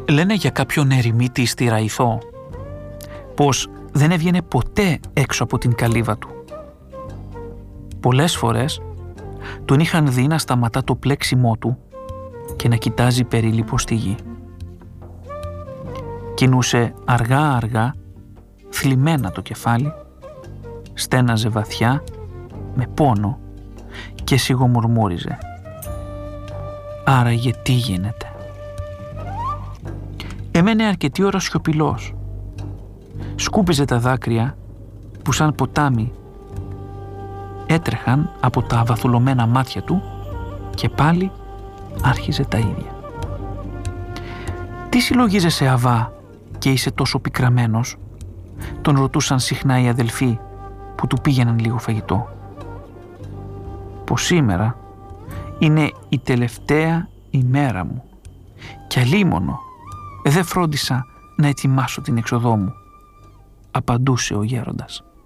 Λένε για κάποιον ερημίτη στη Ραϊθό πως δεν έβγαινε ποτέ έξω από την καλύβα του. Πολλές φορές τον είχαν δει να σταματά το πλέξιμό του και να κοιτάζει περίληπο στη γη. Κινούσε αργά-αργά, θλιμμένα το κεφάλι, στέναζε βαθιά, με πόνο και σιγομουρμούριζε. Άραγε τι γίνεται? Έμενε αρκετή ώρα σιωπηλός. Σκούπιζε τα δάκρυα που σαν ποτάμι έτρεχαν από τα αβαθουλωμένα μάτια του και πάλι άρχιζε τα ίδια. «Τι συλλογίζεσαι, Αβά, και είσαι τόσο πικραμένος?» τον ρωτούσαν συχνά οι αδελφοί που του πήγαιναν λίγο φαγητό. «Πως σήμερα είναι η τελευταία ημέρα μου και αλίμονο δεν φρόντισα να ετοιμάσω την έξοδό μου», απαντούσε ο γέροντας.